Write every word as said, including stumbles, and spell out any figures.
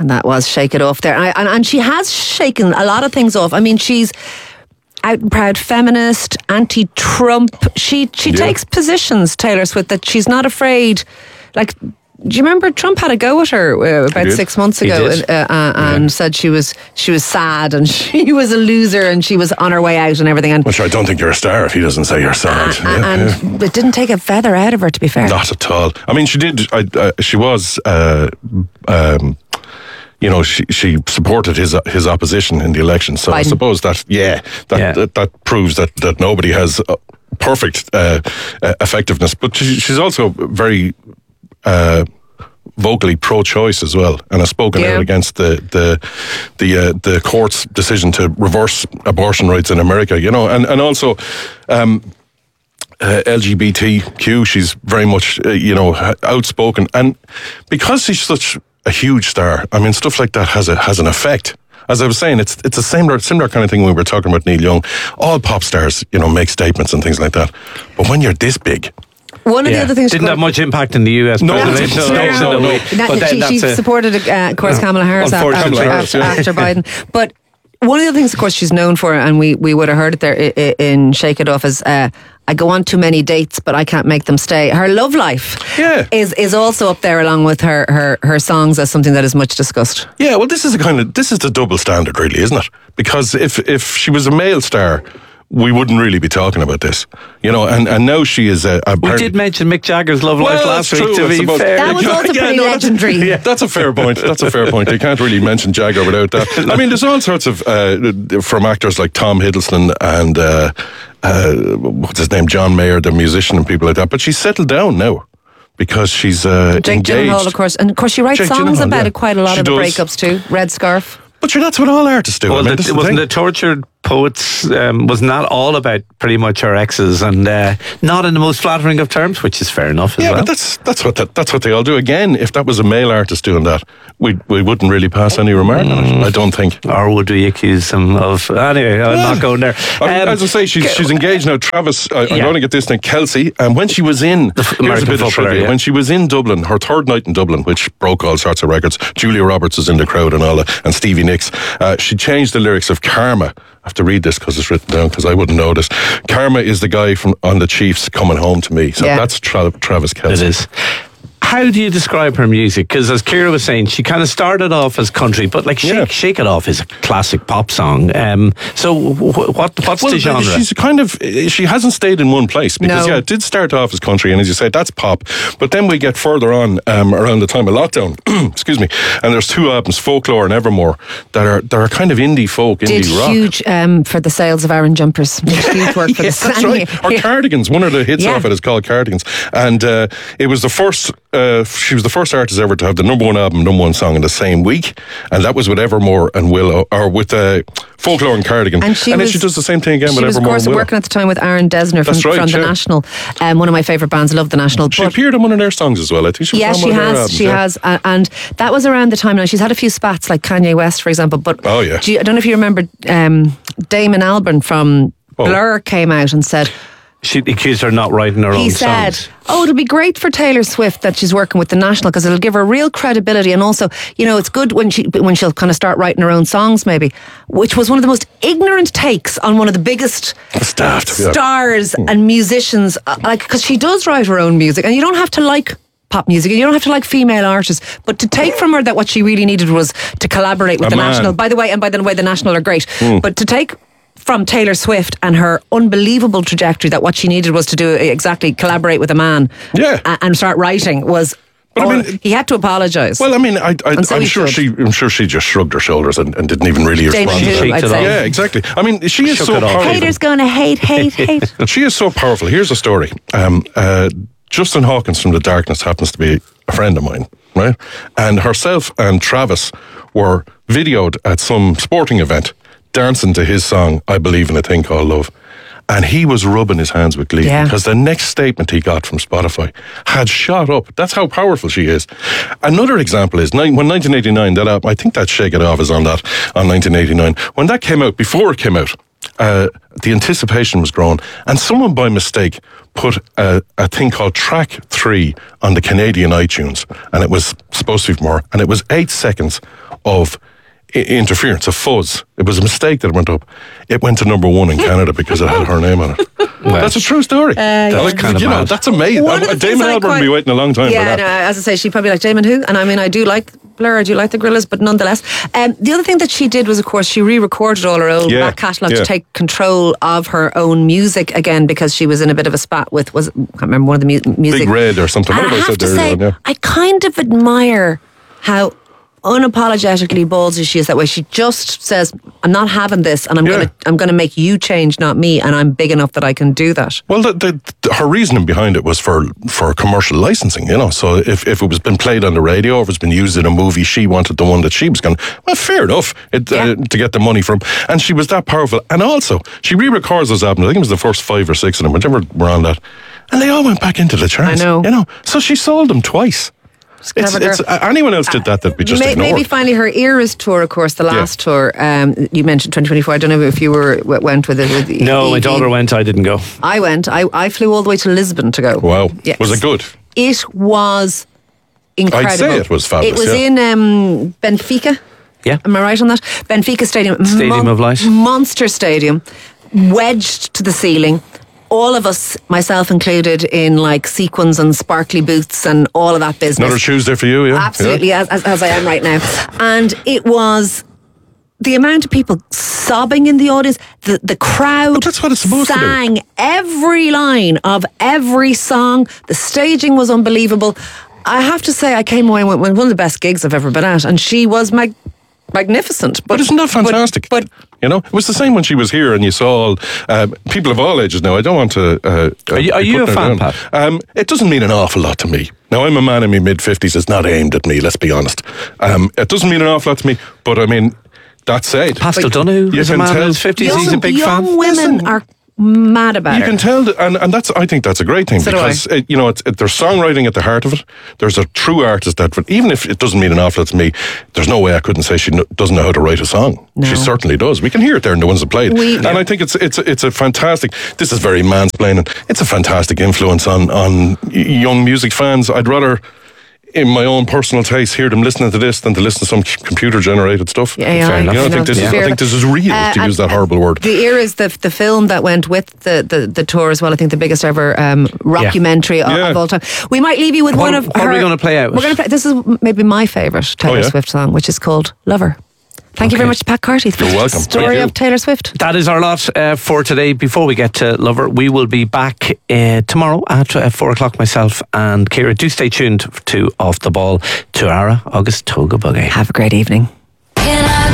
And that was Shake It Off there. And, I, and, and she has shaken a lot of things off. I mean, she's out and proud feminist, anti-Trump. She she yeah. takes positions, Taylor Swift, that she's not afraid. Like, do you remember Trump had a go at her uh, about six months ago and, uh, uh, and yeah. said she was she was sad and she was a loser and she was on her way out and everything. And Which I don't think you're a star if he doesn't say you're sad. Uh, yeah, and yeah. it didn't take a feather out of her, to be fair. Not at all. I mean, she did. I, uh, she was. Uh, um, You know, she she supported his his opposition in the election. So Biden. I suppose that, yeah, that, yeah. that that proves that, that nobody has perfect uh, uh, effectiveness. But she, she's also very uh, vocally pro-choice as well, and has spoken yeah. out against the the the uh, the court's decision to reverse abortion rights in America. You know, and and also. Um, Uh, L G B T Q, she's very much, uh, you know, outspoken. And because she's such a huge star, I mean, stuff like that has a has an effect. As I was saying, it's it's a similar similar kind of thing when we were talking about Neil Young. All pop stars, you know, make statements and things like that. But when you're this big... One of yeah. the other things didn't have much impact in the U S no, presidential no, election. no, no, no. But she, she a, supported, uh, of course, Kamala Harris after, Kamala Harris, after, yeah. after Biden. But one of the things, of course, she's known for, and we, we would have heard it there in Shake It Off, is uh, I go on too many dates, but I can't make them stay. Her love life yeah. is is also up there along with her, her, her songs as something that is much discussed. Yeah, well, this is a kind of this is the double standard, really, isn't it? Because if if she was a male star, we wouldn't really be talking about this, you know. And, and now she is a. a we did mention Mick Jagger's love well, life last week. True, to be fair, that was also yeah, pretty no, legendary. That's, yeah, that's a fair point. That's a fair point. You can't really mention Jagger without that. I mean, there's all sorts of uh, from actors like Tom Hiddleston and uh, uh, what's his name, John Mayer, the musician, and people like that. But she's settled down now. Because she's uh, Jake engaged. Gyllenhaal, of course, and of course she writes Jake songs Gyllenhaal, about yeah. it quite a lot she of the does. breakups too. Red Scarf. But sure, that's what all artists do. Well, I mean, the, wasn't the Tortured Poets um, was not all about pretty much her exes, and uh, not in the most flattering of terms, which is fair enough as yeah, well. but that's that's what that, that's what they all do. Again, if that was a male artist doing that, we we wouldn't really pass any remark mm. on it. I don't think. Or would we accuse them of? Anyway, I'm well, not going there. I mean, um, as I say, she's she's engaged now. Travis, I, yeah. I'm going to get this thing. Kelsey, and when she was in, the here's a bit of trivia. Yeah. When she was in Dublin, her third night in Dublin, which broke all sorts of records. Julia Roberts was in the crowd and all that, and Stevie Nicks. Uh, she changed the lyrics of Karma. I have to read this because it's written down because I wouldn't know this. Karma is the guy from on the Chiefs coming home to me. So yeah. that's Tra- Travis Kelce. It is. How do you describe her music? Because as Ciara was saying, she kind of started off as country, but like Shake, yeah. Shake It Off is a classic pop song. Um, so wh- what what's well, the genre? She's kind of, she hasn't stayed in one place because, no. yeah, it did start off as country, and as you say, that's pop. But then we get further on um, around the time of lockdown, excuse me, and there's two albums, Folklore and Evermore, that are that are kind of indie folk, did indie rock. huge um, for the sales of Aaron jumpers. Did huge work for yes, the that's right. Or yeah. Cardigans. One of the hits yeah. off it is called Cardigans, and uh, it was the first. Uh, she was the first artist ever to have the number one album, number one song in the same week, and that was with Evermore and Willow, or with uh, Folklore and Cardigan. And, she and was, then she does the same thing again with was, Evermore. She was, of course, working at the time with Aaron Dessner from, right, from yeah. The National, um, one of my favourite bands. I love The National. She but appeared on one of their songs as well. I think she was yeah, on she one of their has. albums, she yeah. has, uh, and that was around the time. Now she's had a few spats, like Kanye West, for example. But oh yeah, do you, I don't know if you remember um, Damon Albarn from oh. Blur came out and said. She accused her of not writing her he own said, songs. oh, it'll be great for Taylor Swift that she's working with The National because it'll give her real credibility, and also, you know, it's good when she when she'll kind of start writing her own songs, maybe, which was one of the most ignorant takes on one of the biggest Staffed, stars yeah. and musicians, uh, like, because she does write her own music, and you don't have to like pop music, and you don't have to like female artists, but to take from her that what she really needed was to collaborate with A The man. National, by the way, and by the way, The National are great, mm. but to take from Taylor Swift and her unbelievable trajectory that what she needed was to do exactly exactly collaborate with a man yeah. and, and start writing was But I mean, he had to apologise. Well, I mean, I, I, so I'm sure should. she, I'm sure she just shrugged her shoulders and, and didn't even really Damon respond. too, to I'd that. say. Yeah, exactly. I mean, she is Shook so it off. powerful. Haters gonna hate, hate, hate. She is so powerful. Here's a story. Um, uh, Justin Hawkins from The Darkness happens to be a friend of mine, right? And herself and Travis were videoed at some sporting event dancing to his song, I Believe in a Thing Called Love. And he was rubbing his hands with glee Yeah. because the next statement he got from Spotify had shot up. That's how powerful she is. Another example is when nineteen eighty-nine, that album, I think that Shake It Off is on that, on nineteen eighty-nine. When that came out, before it came out, uh, the anticipation was growing, and someone by mistake put a, a thing called track three on the Canadian iTunes, and it was supposed to be more, and it was eight seconds of I- interference, of fuzz. It was a mistake that it went up. It went to number one in Canada because it had her name on it. Well, that's a true story. Uh, that's like, kind of you mad. know, that's amazing. Uh, Damon Albarn would be waiting a long time yeah, for that. No, as I say, she'd probably like Damon who, and I mean, I do like Blur, I do like the Gorillaz, but nonetheless. Um, the other thing that she did was, of course, she re-recorded all her old Yeah, back catalogue yeah. to take control of her own music again, because she was in a bit of a spat with, was I can't remember, one of the mu- music. Big Red or something. And Whatever I I have said to there. say, yeah. I kind of admire how unapologetically ballsy she is that way. She just says, I'm not having this, and I'm Yeah. gonna I'm gonna make you change, not me, and I'm big enough that I can do that. Well, the, the, the, her reasoning behind it was for for commercial licensing, you know. So if, if it was been played on the radio, or if it's been used in a movie, she wanted the one that she was going. Well, fair enough, it, Yeah. uh, to get the money from. And she was that powerful. And also, she re-records those albums. I think it was the first five or six of them, whichever were on that, and they all went back into the charts. I know. you know. So she sold them twice. It's, clever girl. it's, uh, anyone else did that, that'd be just May- ignored. Maybe finally her Eras tour, of course, the last tour. Um, you mentioned twenty twenty-four. I don't know if you were w- went with it. With No, my Evie. daughter went. I didn't go. I went. I, I flew all the way to Lisbon to go. Wow. Yes. Was it good? It was incredible. I'd say it was fabulous, It was yeah. in um, Benfica. Yeah. Am I right on that? Benfica Stadium. Stadium of Light. Monster stadium. Wedged to the ceiling. All of us, myself included, in like sequins and sparkly boots and all of that business. Another Tuesday for you, yeah. Absolutely, Yeah. as, as, as I am right now. And it was the amount of people sobbing in the audience, the, the crowd But that's what it's supposed to do. sang every line of every song. The staging was unbelievable. I have to say, I came away with one of the best gigs I've ever been at, and she was mag- magnificent. But, But isn't that fantastic? But, but you know, it was the same when she was here, and you saw all, uh, people of all ages now. I don't want to. Uh, Are you- uh, are be you putting a fan, her down. Pat? Um, it doesn't mean an awful lot to me. Now, I'm a man in my mid fifties. It's not aimed at me. Let's be honest. Um, it doesn't mean an awful lot to me. But I mean, that said, Pascal like, Donoghue you is a can man in tell- his fifties. young, He's a big young fan. women Listen. are mad about You her. can tell, that, and, and that's I think that's a great thing So do because I. it, you know it's, it, there's songwriting at the heart of it. There's a true artist that, even if it doesn't mean an awful lot to me, there's no way I couldn't say she kn- doesn't know how to write a song. No. She certainly does. We can hear it there in the ones that played, We- and I think it's it's it's a fantastic. This is very mansplaining. It's a fantastic influence on on y- young music fans. I'd rather, in my own personal taste, hear them listening to this than to listen to some computer generated stuff. Yeah, yeah, Fair I- enough. You know, I I think this know. is I think this is real Uh, to use and- that horrible word. The Eras, the the film that went with the, the, the tour as well. I think the biggest ever um, rockumentary of, Yeah. of all time. We might leave you with What- one of what her. are we gonna play out with? We're going to play. This is maybe my favourite Taylor Oh, yeah? Swift song, which is called "Lover." Thank you very Okay. much to Pat Carty for You're the welcome. story Thank you. of Taylor Swift. That is our lot uh, for today. Before we get to Lover, we will be back uh, tomorrow at uh, four o'clock. Myself and Ciara. Do stay tuned to Off the Ball to Ara August Toga Buggy. Have a great evening.